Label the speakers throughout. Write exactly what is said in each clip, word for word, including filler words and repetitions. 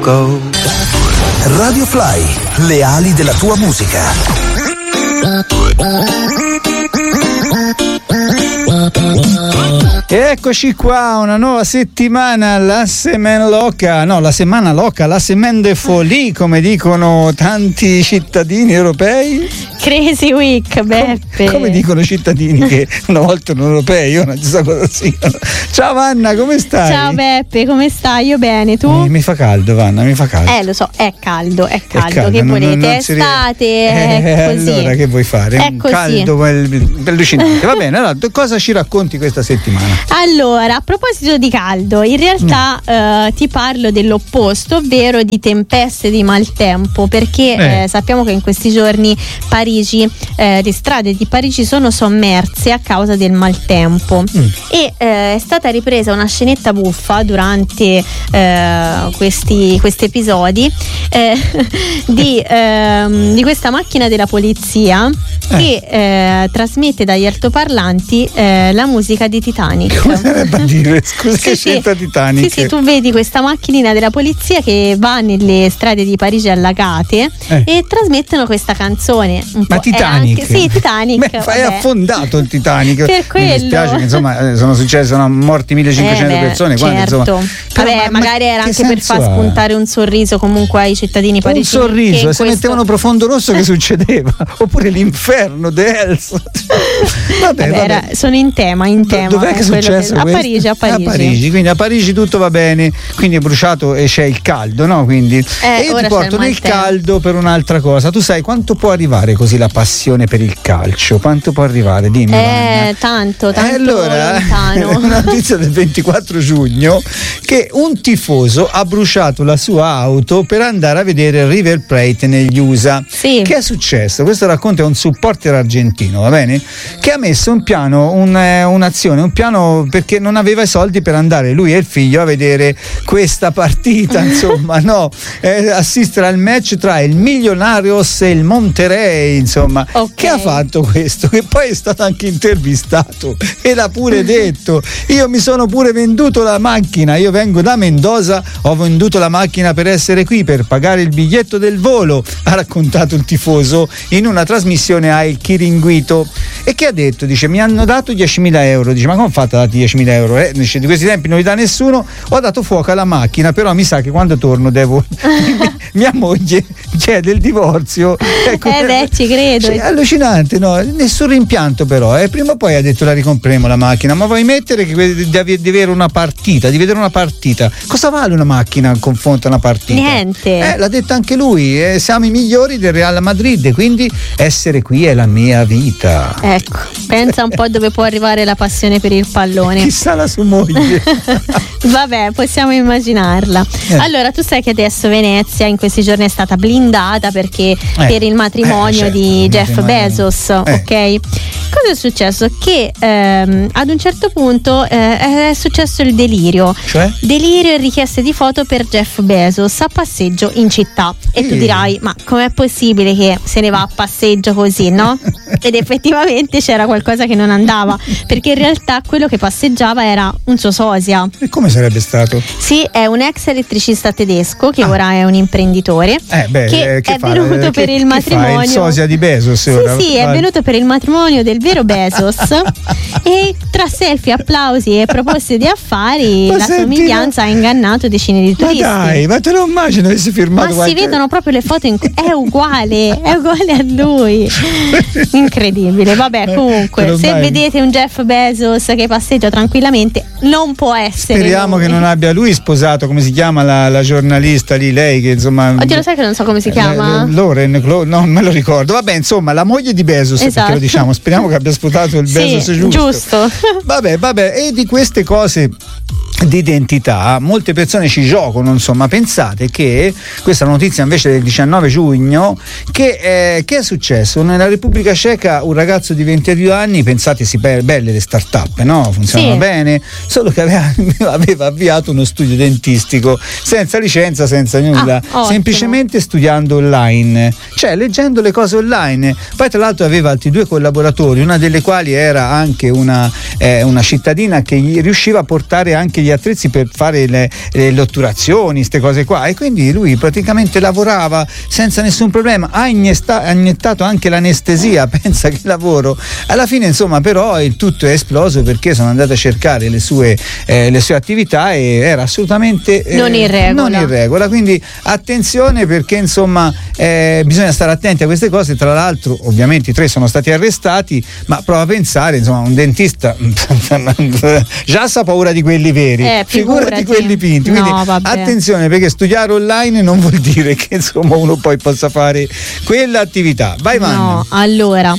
Speaker 1: go.
Speaker 2: Radio Fly, le ali della tua musica.
Speaker 3: E eccoci qua, una nuova settimana, la Semaine Loca, no, la settimana loca, la Semaine de Folie, come dicono tanti cittadini europei.
Speaker 4: Crazy Week, Beppe.
Speaker 3: Come, come dicono i cittadini che una volta erano europei, io non so cosa siano. Ciao Vanna, come stai?
Speaker 4: Ciao Beppe, come stai? Io bene, tu?
Speaker 3: Mi, mi fa caldo, Vanna, mi fa caldo.
Speaker 4: Eh, lo so, è caldo, è caldo,
Speaker 3: è caldo
Speaker 4: che
Speaker 3: non,
Speaker 4: volete?
Speaker 3: Non, non
Speaker 4: è estate,
Speaker 3: eh,
Speaker 4: è così.
Speaker 3: Allora, che vuoi fare?
Speaker 4: È
Speaker 3: un
Speaker 4: così.
Speaker 3: caldo allucinante. Va bene, allora, cosa ci racconti questa settimana?
Speaker 4: Allora, a proposito di caldo, in realtà mm. eh, ti parlo dell'opposto, ovvero di tempeste di maltempo, perché
Speaker 3: eh.
Speaker 4: Eh, sappiamo che in questi giorni Parigi, eh, le strade di Parigi sono sommerse a causa del maltempo mm. e eh, è stata ripresa una scenetta buffa durante eh, questi questi episodi eh, di, eh, di questa macchina della polizia eh. che eh, trasmette dagli altoparlanti eh, la musica di Titanic.
Speaker 3: Come sarebbe a dire? Scusa,
Speaker 4: sì,
Speaker 3: che
Speaker 4: sì.
Speaker 3: scelta Titanic?
Speaker 4: Sì, sì, tu vedi questa macchinina della polizia che va nelle strade di Parigi allagate eh. e trasmettono questa canzone. Un
Speaker 3: Ma
Speaker 4: po'.
Speaker 3: Titanic?
Speaker 4: Anche, sì, Titanic.
Speaker 3: Beh, fai
Speaker 4: vabbè.
Speaker 3: affondato il Titanic.
Speaker 4: Per quello.
Speaker 3: Mi dispiace che insomma sono successe, sono morti millecinquecento
Speaker 4: eh beh,
Speaker 3: persone.
Speaker 4: Certo.
Speaker 3: Quando, insomma,
Speaker 4: Vabbè,
Speaker 3: però, ma,
Speaker 4: magari
Speaker 3: ma
Speaker 4: era anche per far
Speaker 3: ha?
Speaker 4: spuntare un sorriso comunque ai cittadini
Speaker 3: Un
Speaker 4: parigini.
Speaker 3: sorriso, e se
Speaker 4: questo...
Speaker 3: mettevano Profondo Rosso che succedeva? Oppure l'inferno, The Hells. Vabbè,
Speaker 4: Vabbè, era,
Speaker 3: vabbè.
Speaker 4: sono in tema, in tema.
Speaker 3: Dov'è che è successo?
Speaker 4: Che... A
Speaker 3: questo?
Speaker 4: Parigi, a Parigi.
Speaker 3: A Parigi, quindi a Parigi tutto va bene, quindi è bruciato e c'è il caldo, no? Quindi
Speaker 4: eh,
Speaker 3: e io
Speaker 4: ora
Speaker 3: ti porto nel caldo per un'altra cosa. Tu sai quanto può arrivare così la passione per il calcio? Quanto può arrivare? Dimmi.
Speaker 4: Eh, tanto, tanto
Speaker 3: eh, allora,
Speaker 4: lontano.
Speaker 3: Una notizia del ventiquattro giugno che un tifoso ha bruciato la sua auto per andare a vedere River Plate negli U S A.
Speaker 4: Sì.
Speaker 3: Che è successo? Questo racconta un supporter argentino, va bene? Che ha messo un piano, un, eh, un'azione, un piano perché non aveva i soldi per andare lui e il figlio a vedere questa partita, insomma, no? Eh, assistere al match tra il Millonarios e il Monterrey, insomma.
Speaker 4: Okay.
Speaker 3: Che ha fatto questo? Che poi è stato anche intervistato e l'ha pure detto: io mi sono pure venduto la macchina, io vengo da Mendoza, ho venduto la macchina per essere qui, per pagare il biglietto del volo, ha raccontato il tifoso in una trasmissione a Il Chiringuito. E che ha detto? Dice: mi hanno dato diecimila euro. Dice: ma come ho fatto a darti diecimila euro? Eh? Dice: di questi tempi non li dà nessuno, ho dato fuoco alla macchina, però mi sa che quando torno devo mia moglie chiede il divorzio. Ecco,
Speaker 4: eh beh, ci credo.
Speaker 3: Cioè, è allucinante, no? Nessun rimpianto però, eh? Prima o poi ha detto la ricompriamo la macchina, ma vuoi mettere che di, di avere una partita, di vedere una partita? Cosa vale una macchina in confronto a una partita?
Speaker 4: Niente.
Speaker 3: Eh, l'ha detto anche lui, eh, siamo i migliori del Real Madrid, quindi essere qui è la mia vita.
Speaker 4: Ecco, pensa un po' dove può arrivare la passione per il pallone.
Speaker 3: Chissà la sua moglie.
Speaker 4: Vabbè, possiamo immaginarla.
Speaker 3: Eh.
Speaker 4: Allora, tu sai che adesso Venezia in questi giorni è stata blindata perché
Speaker 3: Eh.
Speaker 4: per il matrimonio
Speaker 3: Eh, certo,
Speaker 4: di
Speaker 3: il
Speaker 4: Jeff
Speaker 3: matrimonio.
Speaker 4: Bezos,
Speaker 3: Eh.
Speaker 4: ok? Cosa è successo? Che ehm, ad un certo punto eh, è successo il delirio.
Speaker 3: Cioè?
Speaker 4: Delirio e richieste di foto per Jeff Bezos a passeggio in città. E tu
Speaker 3: Sì.
Speaker 4: dirai: ma com'è possibile che se ne va a passeggio così, no? Ed effettivamente c'era qualcosa che non andava, perché in realtà quello che passeggiava era un suo sosia.
Speaker 3: E come sarebbe stato?
Speaker 4: Sì, è un ex elettricista tedesco che
Speaker 3: Ah.
Speaker 4: ora è un imprenditore
Speaker 3: Eh, beh,
Speaker 4: che,
Speaker 3: eh, che
Speaker 4: è
Speaker 3: fa?
Speaker 4: venuto
Speaker 3: Eh,
Speaker 4: per
Speaker 3: che-
Speaker 4: il
Speaker 3: che fa?
Speaker 4: matrimonio.
Speaker 3: Il sosia di Bezos.
Speaker 4: Sì,
Speaker 3: ora?
Speaker 4: sì, è
Speaker 3: Vai.
Speaker 4: venuto per il matrimonio del vero Bezos e tra selfie, applausi e proposte di affari
Speaker 3: Ma
Speaker 4: la
Speaker 3: senti,
Speaker 4: somiglianza ha ingannato decine di
Speaker 3: Ma
Speaker 4: turisti.
Speaker 3: dai, ma te lo immagino avessi firmato
Speaker 4: Ma
Speaker 3: qualche...
Speaker 4: si vedono proprio le foto in cui è uguale, è uguale a lui. Incredibile. Vabbè,
Speaker 3: Te
Speaker 4: comunque,
Speaker 3: lo
Speaker 4: se
Speaker 3: immagini.
Speaker 4: vedete un Jeff Bezos che passeggia tranquilamente, non può essere.
Speaker 3: Speriamo
Speaker 4: lui.
Speaker 3: che non abbia lui sposato, come si chiama la, la giornalista lì, lei che insomma...
Speaker 4: Oddio, lo sai che non so come si chiama?
Speaker 3: Eh, Lauren, Clo- no, non me lo ricordo. Vabbè, insomma, la moglie di Bezos, perché
Speaker 4: Esatto.
Speaker 3: lo diciamo, speriamo che abbia sposato il
Speaker 4: Sì,
Speaker 3: Bezos giusto.
Speaker 4: giusto.
Speaker 3: Vabbè, vabbè, e di queste cose di identità molte persone ci giocano, insomma. Pensate che questa è una notizia invece del diciannove giugno che, eh, che è successo nella Repubblica Ceca. Un ragazzo di ventidue anni, pensate, si be- belle le start-up, no? Funzionano
Speaker 4: Sì.
Speaker 3: bene, solo che aveva, aveva avviato uno studio dentistico senza licenza, senza nulla,
Speaker 4: Ah, ottimo.
Speaker 3: semplicemente studiava studiando online, cioè leggendo le cose online. Poi tra l'altro aveva altri due collaboratori, una delle quali era anche una, eh, una cittadina che gli riusciva a portare anche gli attrezzi per fare le, le otturazioni, queste cose qua, e quindi lui praticamente lavorava senza nessun problema. Ha iniettato, ha iniettato anche l'anestesia, pensa che lavoro. Alla fine insomma però il tutto è esploso perché sono andato a cercare le sue, eh, le sue attività e era assolutamente eh,
Speaker 4: non in regola.
Speaker 3: Non in regola, quindi attenzione, perché insomma eh, bisogna stare attenti a queste cose. Tra l'altro ovviamente i tre sono stati arrestati, ma prova a pensare, insomma, un dentista già sa paura di quelli veri,
Speaker 4: eh,
Speaker 3: figura di quelli finti. Quindi
Speaker 4: no,
Speaker 3: attenzione, perché studiare online non vuol dire che insomma uno poi possa fare quell'attività. Vai Vanna.
Speaker 4: No, allora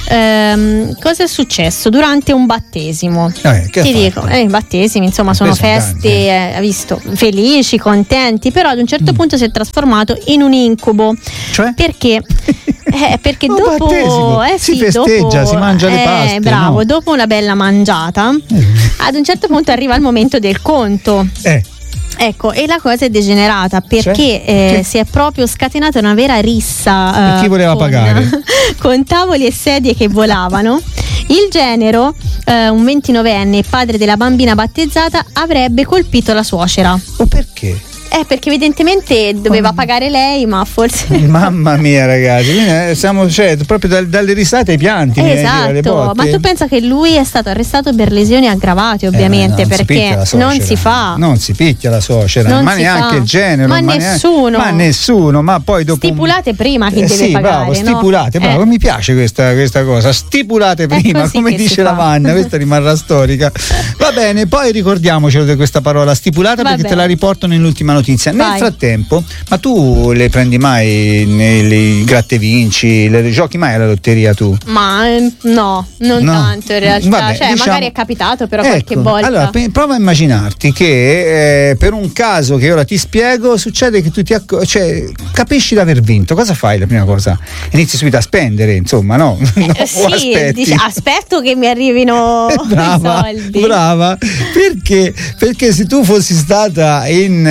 Speaker 4: ehm, cosa è successo durante un battesimo?
Speaker 3: Eh, che
Speaker 4: ti dico, eh, i battesimi insomma sono feste, eh, visto, felici, contenti, però ad un certo mm. punto si è trasformato in un incubo.
Speaker 3: Cioè?
Speaker 4: Perché Eh, perché
Speaker 3: un
Speaker 4: dopo eh,
Speaker 3: si
Speaker 4: sì,
Speaker 3: festeggia,
Speaker 4: dopo,
Speaker 3: si mangia le
Speaker 4: eh,
Speaker 3: paste.
Speaker 4: Bravo,
Speaker 3: no?
Speaker 4: dopo una bella mangiata, eh. ad un certo punto arriva il momento del conto.
Speaker 3: Eh.
Speaker 4: Ecco, e la cosa è degenerata perché
Speaker 3: cioè?
Speaker 4: eh,
Speaker 3: che?
Speaker 4: si è proprio scatenata una vera rissa.
Speaker 3: E chi voleva
Speaker 4: con,
Speaker 3: pagare?
Speaker 4: Con tavoli e sedie che volavano. Il genero, eh, un ventinovenne padre della bambina battezzata, avrebbe colpito la suocera.
Speaker 3: O perché?
Speaker 4: Eh, perché evidentemente doveva oh. pagare lei, ma forse.
Speaker 3: Mamma mia, ragazzi, quindi siamo cioè, proprio dal, dalle risate ai pianti.
Speaker 4: Esatto, ma tu pensa che lui è stato arrestato per lesioni aggravate, ovviamente,
Speaker 3: eh, non
Speaker 4: perché
Speaker 3: si
Speaker 4: non si fa.
Speaker 3: Non si picchia la suocera,
Speaker 4: non
Speaker 3: ma neanche
Speaker 4: fa.
Speaker 3: il genero,
Speaker 4: ma,
Speaker 3: ma
Speaker 4: nessuno.
Speaker 3: Neanche, ma nessuno, ma poi dopo.
Speaker 4: Stipulate prima chi
Speaker 3: eh,
Speaker 4: deve
Speaker 3: sì,
Speaker 4: pagare.
Speaker 3: Bravo,
Speaker 4: no?
Speaker 3: stipulate, bravo,
Speaker 4: eh.
Speaker 3: mi piace questa, questa cosa. Stipulate prima, come dice la Vanna, questa rimarrà storica. Va bene, poi ricordiamocelo di questa parola stipulata. Va perché bene. Te la riporto nell'ultima notizia. Vai. Nel frattempo tempo, ma tu le prendi mai nei gratte vinci, le giochi mai alla lotteria tu?
Speaker 4: Ma no, non no. tanto in realtà. Vabbè, cioè diciamo, magari è capitato, però ecco, qualche volta.
Speaker 3: Allora p- prova a immaginarti che eh, per un caso che ora ti spiego succede che tu ti acc- cioè, capisci di aver vinto, cosa fai la prima cosa? Inizi subito a spendere, insomma, no? no
Speaker 4: eh, sì, dici, aspetto che mi arrivino
Speaker 3: brava,
Speaker 4: i soldi.
Speaker 3: Brava, perché? Perché se tu fossi stata in,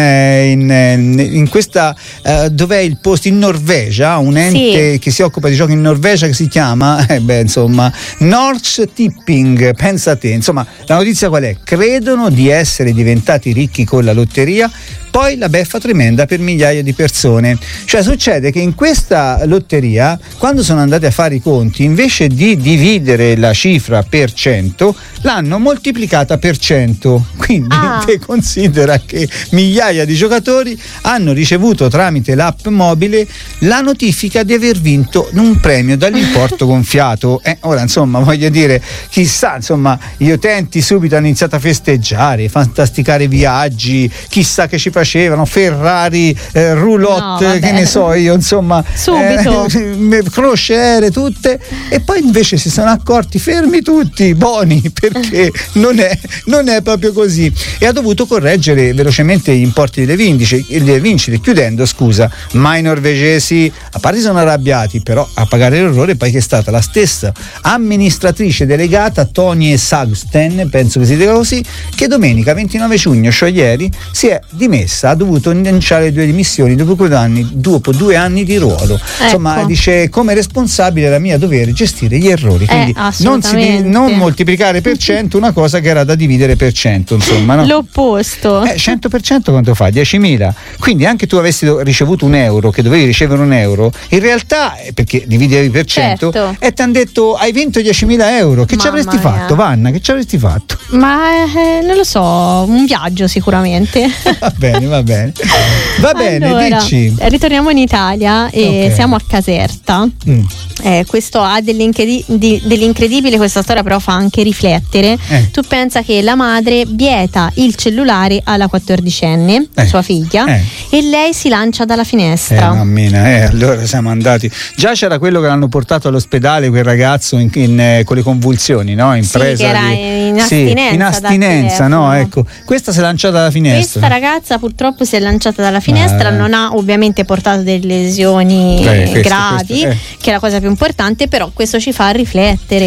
Speaker 3: in in questa uh, dov'è il posto in Norvegia, un ente sì. che si occupa di giochi in Norvegia che si chiama eh beh insomma Norsk Tipping, pensa a te, insomma la notizia qual è? Credono di essere diventati ricchi con la lotteria. Poi la beffa tremenda per migliaia di persone. Cioè succede che in questa lotteria, quando sono andati a fare i conti, invece di dividere la cifra per cento, l'hanno moltiplicata per cento. Quindi ah. te considera che migliaia di giocatori hanno ricevuto tramite l'app mobile la notifica di aver vinto un premio dall'importo gonfiato. Eh, ora insomma voglio dire, chissà, insomma gli utenti subito hanno iniziato a festeggiare, fantasticare viaggi, chissà che ci facevano, Ferrari, eh, roulotte, no, che ne so io, insomma
Speaker 4: subito
Speaker 3: eh, crociere tutte, e poi invece si sono accorti, fermi tutti, buoni, perché non è, non è proprio così, e ha dovuto correggere velocemente gli importi delle vincite, delle vincite chiudendo, scusa, ma i norvegesi a parte sono arrabbiati, però a pagare l'errore poi che è stata la stessa amministratrice delegata Tony Sagsten, penso che si dica così, che domenica ventinove giugno, cioè ieri, si è dimessa, ha dovuto annunciare le due dimissioni dopo due anni, dopo due anni di ruolo. Ecco. Insomma, dice, come responsabile era mio dovere gestire gli errori, quindi
Speaker 4: eh,
Speaker 3: non, si, non moltiplicare per cento una cosa che era da dividere per cento, insomma, no?
Speaker 4: L'opposto.
Speaker 3: Eh, cento per cento quanto fa? diecimila. Quindi anche tu avessi ricevuto un euro, che dovevi ricevere un euro, in realtà, perché dividevi per cento,
Speaker 4: certo.
Speaker 3: e ti hanno detto hai vinto diecimila euro, che ci avresti mia. fatto, Vanna? Che ci avresti fatto?
Speaker 4: Ma eh, non lo so, un viaggio sicuramente.
Speaker 3: Va bene, va bene. Va bene,
Speaker 4: allora,
Speaker 3: dici.
Speaker 4: Ritorniamo in Italia e okay. siamo a Caserta. Mm. Eh, questo ha dell'incredi- di, dell'incredibile, questa storia però fa anche riflettere. Eh. Tu pensa che la madre vieta il cellulare alla quattordicenne, eh. sua figlia, eh. e lei si lancia dalla finestra.
Speaker 3: Eh, mammina, eh, allora siamo andati. Già c'era quello che l'hanno portato all'ospedale, quel ragazzo in, in, eh, con le convulsioni, no? In
Speaker 4: sì,
Speaker 3: presa
Speaker 4: che era
Speaker 3: di...
Speaker 4: in astinenza.
Speaker 3: Sì, in astinenza, no? Ecco, questa si è lanciata dalla finestra.
Speaker 4: Questa ragazza purtroppo si è lanciata dalla finestra, ah. non ha ovviamente portato delle lesioni eh, questo, gravi, questo, eh. che è la cosa più importante, però questo ci fa riflettere.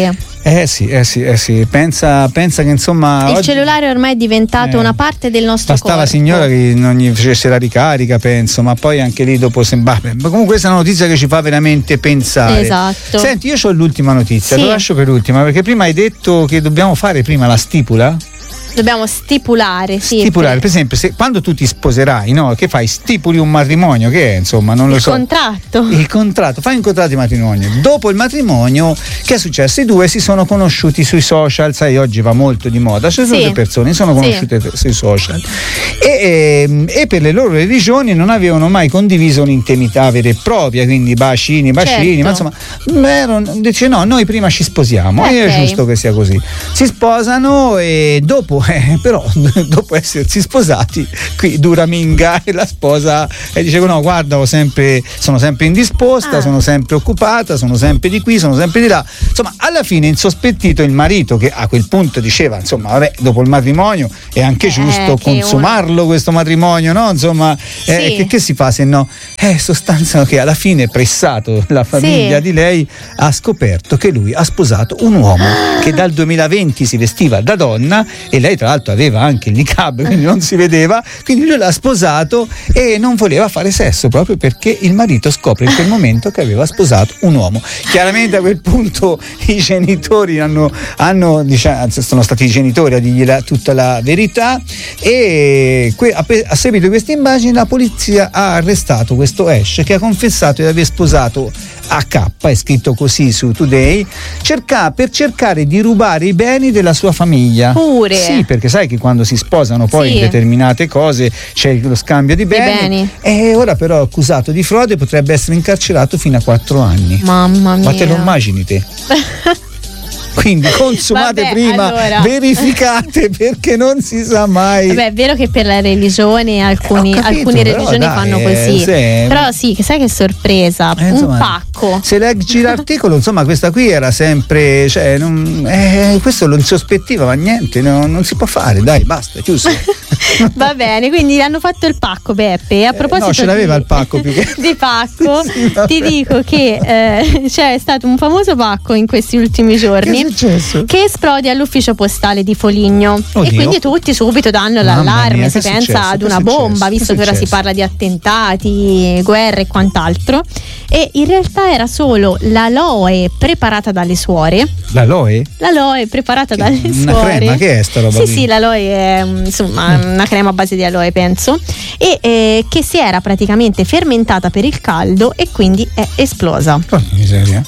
Speaker 3: Eh sì, eh sì, eh sì. Pensa, pensa che insomma.
Speaker 4: Il
Speaker 3: oggi,
Speaker 4: cellulare ormai è diventato
Speaker 3: eh,
Speaker 4: una parte del nostro
Speaker 3: bastava
Speaker 4: corpo.
Speaker 3: signora che non gli facesse la ricarica, penso, ma poi anche lì dopo sembra. Ma comunque questa è una notizia che ci fa veramente pensare.
Speaker 4: Esatto.
Speaker 3: Senti, io ho l'ultima notizia,
Speaker 4: Sì.
Speaker 3: lo lascio per ultima, perché prima hai detto che dobbiamo fare prima la stipula.
Speaker 4: Dobbiamo stipulare, sì.
Speaker 3: Stipulare, per esempio, se quando tu ti sposerai, no? Che fai? Stipuli un matrimonio, che è, insomma, non lo
Speaker 4: il
Speaker 3: so.
Speaker 4: contratto.
Speaker 3: Il contratto, fai un contratto di matrimonio. Dopo il matrimonio, che è successo? I due si sono conosciuti sui social, sai, oggi va molto di moda, cioè sono
Speaker 4: Sì.
Speaker 3: due persone, si sono conosciute
Speaker 4: Sì.
Speaker 3: sui social e, e, e per le loro religioni non avevano mai condiviso un'intimità vera e propria, quindi bacini, bacini,
Speaker 4: Certo.
Speaker 3: ma insomma, erano, dice no, noi prima ci sposiamo,
Speaker 4: Ok.
Speaker 3: e è giusto che sia così. Si sposano e dopo, eh, però, dopo essersi sposati, qui dura minga e la sposa e dice no, guarda, ho sempre, sono sempre indisposta,
Speaker 4: Ah.
Speaker 3: sono sempre occupata, sono sempre di qui, sono sempre di là. Insomma, alla fine insospettito il marito, che a quel punto diceva, insomma, vabbè, dopo il matrimonio è anche
Speaker 4: Eh,
Speaker 3: giusto
Speaker 4: che
Speaker 3: consumarlo questo matrimonio, no? Insomma, eh,
Speaker 4: Sì.
Speaker 3: che, che si fa se no? Eh, sostanza che alla fine, pressato la famiglia
Speaker 4: Sì.
Speaker 3: di lei, ha scoperto che lui ha sposato un uomo che dal duemilaventi si vestiva da donna e lei tra l'altro aveva anche il niqab, quindi non si vedeva, quindi lui l'ha sposato e non voleva fare sesso proprio perché il marito scopre in quel momento che aveva sposato un uomo. Chiaramente a quel punto i genitori hanno, hanno diciamo, sono stati i genitori a dirgli la, tutta la verità e que, a, a seguito di questa immagine la polizia ha arrestato questo Ash che ha confessato di aver sposato A K, è scritto così su Today, cerca, per cercare di rubare i beni della sua famiglia.
Speaker 4: Pure.
Speaker 3: Sì, perché sai che quando si sposano poi
Speaker 4: Sì.
Speaker 3: in determinate cose c'è lo scambio di beni,
Speaker 4: beni.
Speaker 3: e ora però accusato di frode potrebbe essere incarcerato fino a quattro anni.
Speaker 4: Mamma mia.
Speaker 3: Ma te lo immagini te? Quindi consumate
Speaker 4: Vabbè,
Speaker 3: prima,
Speaker 4: allora.
Speaker 3: verificate perché non si sa mai.
Speaker 4: Vabbè, è vero che per la religione alcuni,
Speaker 3: Eh, ho capito,
Speaker 4: alcune
Speaker 3: però,
Speaker 4: religioni
Speaker 3: dai,
Speaker 4: fanno
Speaker 3: eh,
Speaker 4: così.
Speaker 3: sì.
Speaker 4: Però sì, che sai che sorpresa,
Speaker 3: Eh, insomma,
Speaker 4: un pacco.
Speaker 3: Se leggi l'articolo, insomma, questa qui era sempre, cioè, non, eh, questo lo insospettiva, ma niente, no, non si può fare, dai, basta, chiuso.
Speaker 4: Va bene, quindi hanno fatto il pacco, Beppe. A proposito
Speaker 3: no, ce l'aveva
Speaker 4: di,
Speaker 3: il pacco più che-
Speaker 4: di pacco,
Speaker 3: Sì, vabbè.
Speaker 4: ti dico che eh, c'è stato un famoso pacco in questi ultimi giorni.
Speaker 3: Che è successo?
Speaker 4: Che esplode all'ufficio postale di Foligno.
Speaker 3: Oddio.
Speaker 4: E quindi tutti subito danno
Speaker 3: Mamma
Speaker 4: l'allarme,
Speaker 3: mia,
Speaker 4: si
Speaker 3: che è
Speaker 4: pensa
Speaker 3: successo?
Speaker 4: ad
Speaker 3: Che
Speaker 4: una
Speaker 3: è
Speaker 4: bomba,
Speaker 3: successo?
Speaker 4: visto
Speaker 3: Che è
Speaker 4: che ora si
Speaker 3: successo?
Speaker 4: parla di attentati, guerre e quant'altro. E in realtà era solo l'aloe preparata dalle suore.
Speaker 3: L'aloe?
Speaker 4: L'aloe preparata
Speaker 3: Che-
Speaker 4: dalle
Speaker 3: una
Speaker 4: suore.
Speaker 3: crema, che è sta roba
Speaker 4: Sì,
Speaker 3: qui?
Speaker 4: sì, l'aloe è mm, insomma una crema a base di aloe, penso. E eh, che si era praticamente fermentata per il caldo e quindi è esplosa.
Speaker 3: Porca miseria.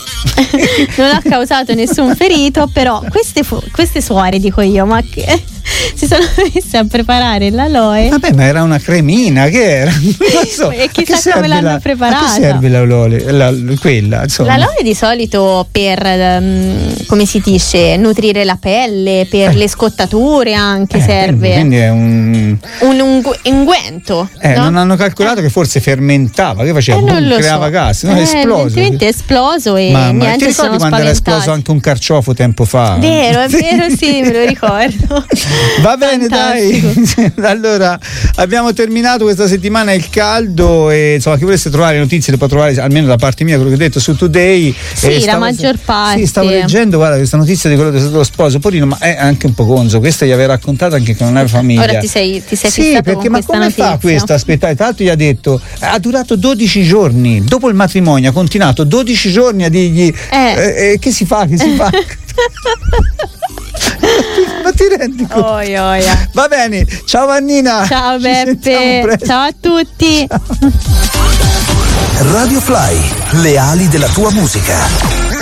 Speaker 4: Non ha causato nessun ferito, però queste, fu- queste suore, dico io, ma che si sono messe a preparare l'aloe.
Speaker 3: Vabbè, ma era una cremina, che era? Non lo so.
Speaker 4: E
Speaker 3: A che
Speaker 4: chissà
Speaker 3: serve
Speaker 4: come l'hanno
Speaker 3: la-
Speaker 4: preparata.
Speaker 3: A che serve l'aloe? La, quella, insomma.
Speaker 4: L'aloe di solito per, ehm, come si dice, nutrire la pelle, per
Speaker 3: Eh.
Speaker 4: le scottature anche
Speaker 3: Eh,
Speaker 4: serve.
Speaker 3: Quindi, quindi è un.
Speaker 4: Un ungu- unguento.
Speaker 3: Eh,
Speaker 4: no?
Speaker 3: non hanno calcolato che forse fermentava, che faceva?
Speaker 4: Eh, non
Speaker 3: Boom,
Speaker 4: lo
Speaker 3: creava
Speaker 4: so.
Speaker 3: gas, no? È
Speaker 4: Eh,
Speaker 3: esploso.
Speaker 4: evidentemente è esploso e
Speaker 3: Mamma,
Speaker 4: niente,
Speaker 3: ti
Speaker 4: si sono
Speaker 3: ricordi quando era
Speaker 4: spaventati.
Speaker 3: esploso anche un carciofo tempo fa?
Speaker 4: Vero, è vero, sì, me lo ricordo.
Speaker 3: Va bene,
Speaker 4: Fantastico.
Speaker 3: dai. Allora, abbiamo terminato questa settimana il caldo e insomma, chi volesse trovare notizie le può trovare almeno da parte mia, quello che ho detto su Today.
Speaker 4: Sì,
Speaker 3: E
Speaker 4: la
Speaker 3: stavo-
Speaker 4: maggior parte.
Speaker 3: Sì, stavo leggendo, guarda, questa notizia di quello che è stato lo sposo, Porino, ma è anche un po' gonzo. Questa gli aveva raccontato anche che non aveva famiglia.
Speaker 4: Ora ti sei, ti sei
Speaker 3: Sì,
Speaker 4: fissato
Speaker 3: perché
Speaker 4: con
Speaker 3: ma
Speaker 4: questa
Speaker 3: come
Speaker 4: notizia.
Speaker 3: fa questo? Aspettate, tra l'altro gli ha detto ha durato dodici giorni. Dopo il matrimonio ha continuato dodici giorni a dirgli
Speaker 4: Eh.
Speaker 3: eh, eh, che si fa, che si fa. Ma ti rendi conto?
Speaker 4: Oia, oia.
Speaker 3: Va bene, ciao Vannina.
Speaker 4: Ciao
Speaker 3: Ci sentiamo
Speaker 4: Beppe,
Speaker 3: presto.
Speaker 4: ciao a tutti.
Speaker 2: Radio Fly, le ali della tua musica.